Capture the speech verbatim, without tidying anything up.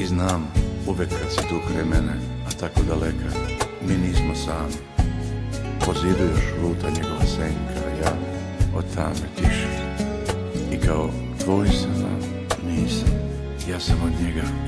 I znam, uvek kad si tu kraj mene, a tako daleka, mi nismo sami. Po zidu još luta njegova senka, a ja od tame tiše. I kao tvoj sam, nisam, ja sam od njega